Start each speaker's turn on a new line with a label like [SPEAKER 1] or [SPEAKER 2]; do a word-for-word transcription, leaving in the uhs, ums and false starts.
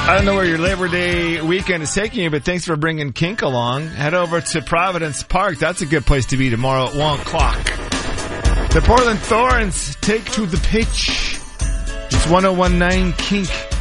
[SPEAKER 1] I don't know where your Labor Day weekend is taking you, but thanks for bringing Kink along. Head over to Providence Park. That's a good place to be tomorrow at one o'clock. The Portland Thorns take to the pitch. It's one oh one nine Kink.